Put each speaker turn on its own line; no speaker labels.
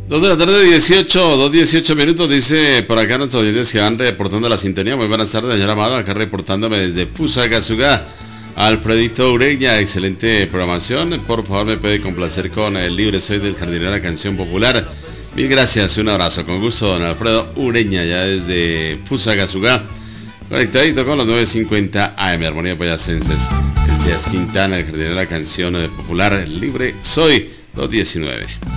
2 de la tarde, 2:18 minutos, dice por acá nuestros oyentes que van reportando la sintonía. Muy buenas tardes, señor Amado, acá reportándome desde Fusagasugá. Alfredito Ureña, excelente programación. Por favor, me puede complacer con el Libre Soy del Jardinero, la canción popular. Mil gracias, un abrazo, con gusto, don Alfredo Ureña, ya desde Fusagasugá. Conectadito con los 9:50 AM, Armonía Boyacenses. El Cías Quintana, el Jardinero, la canción popular, Libre Soy, 2:19.